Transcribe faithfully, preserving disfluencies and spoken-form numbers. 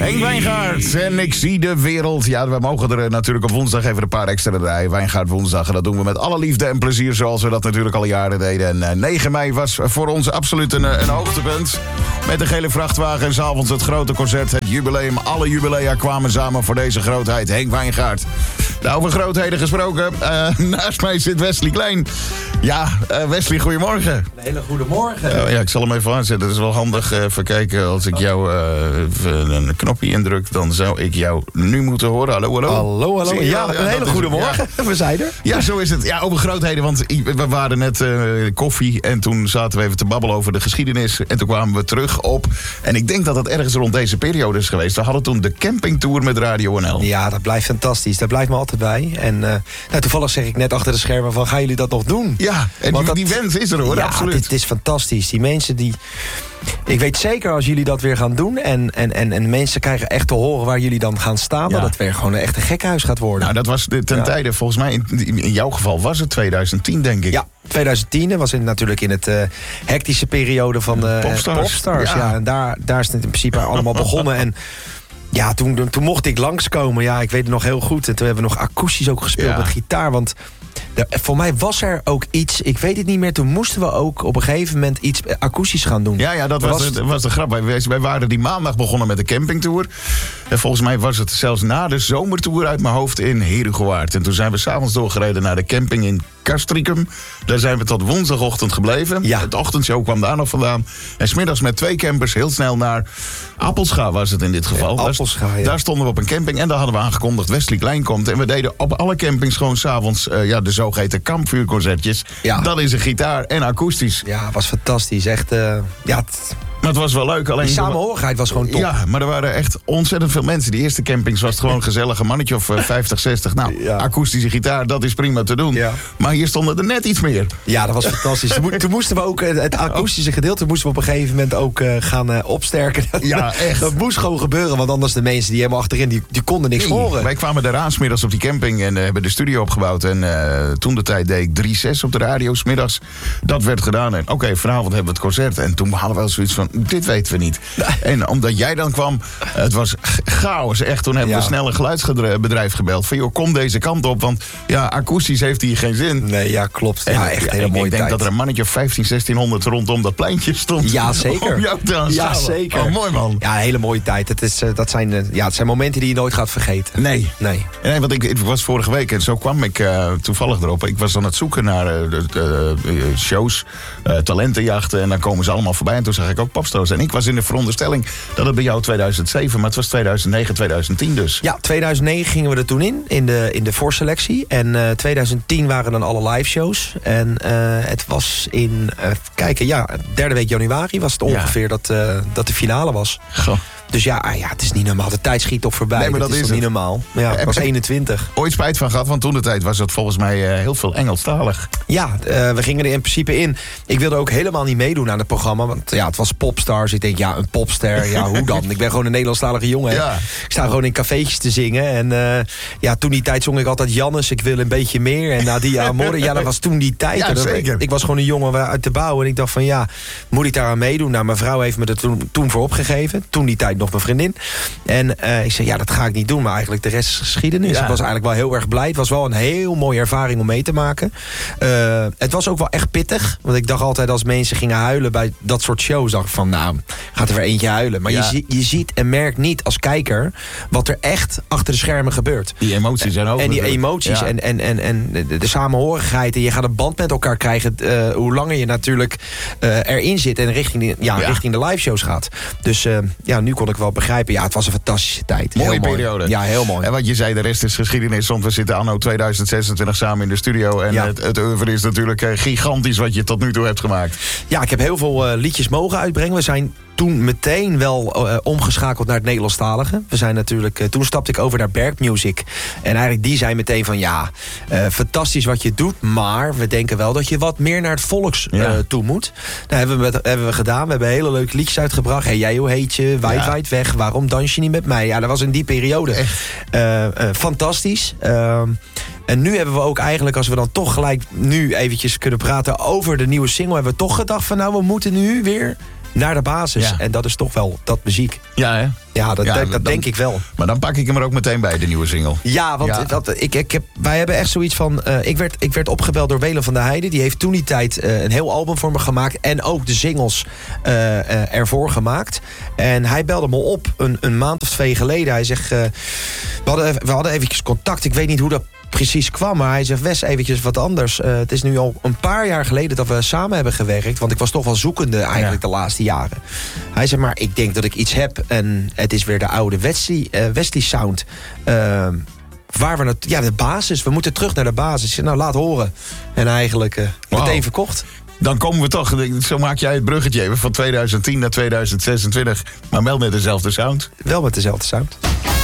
Henk Wijngaard en Ik zie de wereld. Ja, we mogen er natuurlijk op woensdag even een paar extra draaien. Wijngaard woensdag. En dat doen we met alle liefde en plezier, zoals we dat natuurlijk al jaren deden. En negen mei was voor ons absoluut een, een hoogtepunt. Met de gele vrachtwagen en 's avonds het grote concert, het jubileum. Alle jubilea kwamen samen voor deze grootheid. Henk Wijngaard. Nou, over grootheden gesproken. Uh, naast mij zit Wesley Klein. Ja, uh, Wesley, goedemorgen. Een hele goede morgen. Uh, ja, ik zal hem even aanzetten. Dat is wel handig. Uh, even kijken, als ik jou uh, een knopje indruk, dan zou ik jou nu moeten horen. Hallo, hallo. Hallo, hallo. Ja, ja, een hele goede morgen. Ja. We zijn er. Ja, zo is het. Ja, over grootheden, want we waren net uh, koffie en toen zaten we even te babbelen over de geschiedenis. En toen kwamen we terug op, en ik denk dat het ergens rond deze periode is geweest. We hadden toen de campingtour met Radio N L. Ja, dat blijft fantastisch. Dat blijft me altijd bij. En uh, nou, toevallig zeg ik net achter de schermen van, gaan jullie dat nog doen? Ja, en die, dat, die wens is er hoor, ja, absoluut. Het is fantastisch. Die mensen die... Ik weet zeker als jullie dat weer gaan doen en, en, en, en mensen krijgen echt te horen waar jullie dan gaan staan, ja, dat het weer gewoon een echte gekhuis gaat worden. Nou, dat was ten ja. tijde, volgens mij, in, in jouw geval was het twintig tien, denk ik. Ja, twintig tien was het natuurlijk in het uh, hectische periode van de uh, Popstars. Popstars ja. ja, en daar, daar is het in principe allemaal begonnen. En ja, toen, toen mocht ik langskomen. Ja, ik weet het nog heel goed. En toen hebben we nog akoestisch ook gespeeld ja. met gitaar, want de, voor mij was er ook iets, ik weet het niet meer, toen moesten we ook op een gegeven moment iets akoestisch gaan doen. Ja, ja dat was, was, de, was de grap. Wij, wij waren die maandag begonnen met de campingtour. En volgens mij was het zelfs na de zomertour uit mijn hoofd in Herugewaard. En toen zijn we s'avonds doorgereden naar de camping in Castricum. Daar zijn we tot woensdagochtend gebleven. Ja. Het ochtendshow kwam daar nog vandaan. En 's middags met twee campers heel snel naar Appelscha was het in dit geval. Ja, Appelscha, daar, ja. daar stonden we op een camping en daar hadden we aangekondigd Wesley Klein komt. En we deden op alle campings gewoon s'avonds uh, ja, de zogeheten kampvuurconcertjes. Ja. Dat is een gitaar en akoestisch. Ja, was fantastisch. Echt, uh, ja... Maar het was wel leuk. Alleen de samenhorigheid was gewoon top. Ja, maar er waren echt ontzettend veel mensen. Die eerste campings was het gewoon gezellig. Een mannetje of uh, vijftig, zestig. Nou, ja. akoestische gitaar, dat is prima te doen. Ja. Maar hier stonden er net iets meer. Ja, dat was fantastisch. Toen, toen moesten we ook, het akoestische gedeelte moesten we op een gegeven moment ook uh, gaan uh, opsterken. Ja, echt. Dat moest gewoon gebeuren, want anders de mensen die helemaal achterin, die, die konden niks nee, horen. Wij kwamen eraan 's middags op die camping en uh, hebben de studio opgebouwd. En uh, toen de tijd deed ik drie zes op de radio 's middags. Dat werd gedaan. En oké, okay, vanavond hebben we het concert. En toen hadden we wel zoiets van, dit weten we niet. Nee. En omdat jij dan kwam, het was chaos echt. Toen hebben ja. we snel een geluidsbedrijf gebeld. Van joh, kom deze kant op, want ja, akoestisch heeft hier geen zin. Nee, ja, klopt. En, ja, echt ja, hele ik, mooie ik denk tijd. dat er een mannetje of vijftien, zestienhonderd rondom dat pleintje stond. Ja, zeker. Om jou te aanschouwen. Ja, zeker. Oh, mooi man. Ja, een hele mooie tijd. Het, is, uh, dat zijn, uh, ja, het zijn momenten die je nooit gaat vergeten. Nee. Nee, nee want ik, ik was vorige week en zo kwam ik uh, toevallig erop. Ik was aan het zoeken naar uh, de, uh, shows, uh, talentenjachten. En dan komen ze allemaal voorbij. En toen zag ik ook Popstars. En ik was in de veronderstelling dat het bij jou tweeduizend zeven, maar het was tweeduizend negen, tweeduizend tien dus. Ja, tweeduizend negen gingen we er toen in, in de, in de voorselectie. En uh, tweeduizend tien waren dan alle live shows. En uh, het was in, uh, kijken, ja, derde week januari was het ongeveer ja. dat, uh, dat de finale was. Goh. Dus ja, ja, het is niet normaal. De tijd schiet toch voorbij. Nee, maar dat, dat is, is niet normaal. Ja, ik was eenentwintig. Ooit spijt van gehad, want toen de tijd was het volgens mij uh, heel veel Engelstalig. Ja, uh, we gingen er in principe in. Ik wilde ook helemaal niet meedoen aan het programma. Want ja, het was Popstars. Ik denk, ja, een popster. Ja, hoe dan? Ik ben gewoon een Nederlandstalige jongen. Ja. Ik sta gewoon in cafeetjes te zingen. En uh, ja, toen die tijd zong ik altijd Jannes, ik wil een beetje meer. En Nadia Amore. Ja, dat was toen die tijd. Ja, zeker. Ik was gewoon een jongen uit de bouw. En ik dacht van, ja, moet ik daar aan meedoen? Nou, mijn vrouw heeft me er toen, toen voor opgegeven. Toen die tijd nog mijn vriendin. En uh, ik zei, ja, dat ga ik niet doen. Maar eigenlijk de rest is geschiedenis. Ja. Ik was eigenlijk wel heel erg blij. Het was wel een heel mooie ervaring om mee te maken. Uh, het was ook wel echt pittig. Want ik dacht altijd als mensen gingen huilen bij dat soort shows, dacht ik van, nou, gaat er weer eentje huilen. Maar ja. je, je ziet en merkt niet als kijker wat er echt achter de schermen gebeurt. Die emoties zijn ook. En die emoties ja. en, en, en, en de, de samenhorigheid. En je gaat een band met elkaar krijgen. Uh, hoe langer je natuurlijk uh, erin zit en richting de, ja, ja. richting de live shows gaat. Dus uh, ja, nu kon ik wel begrijpen. Ja, het was een fantastische tijd. Mooie heel periode. Mooi. Ja, heel mooi. En wat je zei, de rest is geschiedenis. Want we zitten anno tweeduizend zesentwintig samen in de studio. En ja. het, het oeuvre is natuurlijk uh, gigantisch wat je tot nu toe hebt gemaakt. Ja, ik heb heel veel uh, liedjes mogen uitbrengen. We zijn toen meteen wel uh, omgeschakeld naar het Nederlandstalige. We zijn natuurlijk, uh, toen stapte ik over naar Berg Music. En eigenlijk die zei meteen van ja, uh, fantastisch wat je doet, maar we denken wel dat je wat meer naar het volks uh, ja. toe moet. Nou, hebben we, met, hebben we gedaan. We hebben hele leuke liedjes uitgebracht. Hey, jij, hoe heet je? Wijd, ja. wijd weg. Waarom dans je niet met mij? Ja, dat was in die periode uh, uh, fantastisch. Uh, En nu hebben we ook eigenlijk, als we dan toch gelijk nu eventjes kunnen praten over de nieuwe single, hebben we toch gedacht van nou, we moeten nu weer naar de basis. Ja. En dat is toch wel dat muziek. Ja, hè? Ja, dat, Ja, dat, dat dan- denk ik wel. Maar dan pak ik hem er ook meteen bij, de nieuwe single. Ja, want Ja. Dat, ik, ik heb, wij hebben echt zoiets van... Uh, ik, werd, ik werd opgebeld door Welen van der Heijden. Die heeft toen die tijd uh, een heel album voor me gemaakt. En ook de singles uh, uh, ervoor gemaakt. En hij belde me op een, een maand of twee geleden. Hij zegt... Uh, we, hadden, we hadden eventjes contact. Ik weet niet hoe dat precies kwam. Maar hij zegt, Wes, eventjes wat anders. Uh, het is nu al een paar jaar geleden dat we samen hebben gewerkt. Want ik was toch wel zoekende eigenlijk ja. de laatste jaren. Hij zegt, maar ik denk dat ik iets heb. En het is weer de oude Wesley, uh, Wesley sound. Uh, waar we het, ja, de basis. We moeten terug naar de basis. Ik zeg, nou, laat horen. En eigenlijk uh, wow. meteen verkocht. Dan komen we toch, zo maak jij het bruggetje even van tweeduizend tien naar tweeduizend zesentwintig. Maar wel met dezelfde sound. Wel met dezelfde sound.